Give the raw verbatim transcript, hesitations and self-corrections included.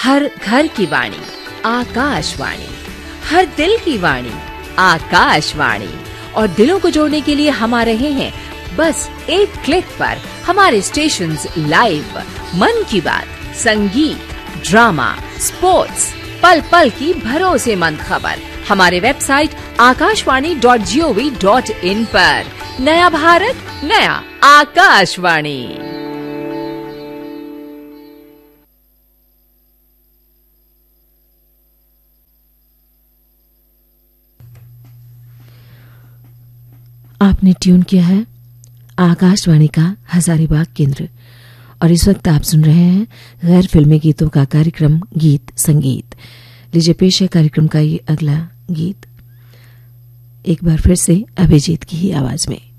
हर घर की वाणी आकाशवाणी, हर दिल की वाणी आकाशवाणी। और दिलों को जोड़ने के लिए हम आ रहे हैं बस एक क्लिक पर। हमारे स्टेशंस लाइव, मन की बात, संगीत, ड्रामा, स्पोर्ट्स, पल पल की भरोसेमंद खबर हमारे website Akashvani dot G O V dot in पर। नया भारत, नया आकाशवाणी। आपने ट्यून किया है आकाशवाणी का हजारीबाग केंद्र और इस वक्त आप सुन रहे हैं गैर फिल्मी गीतों का कार्यक्रम गीत संगीत। लीजिए पेश है कार्यक्रम का ये अगला गीत, एक बार फिर से अभिजीत की ही आवाज में।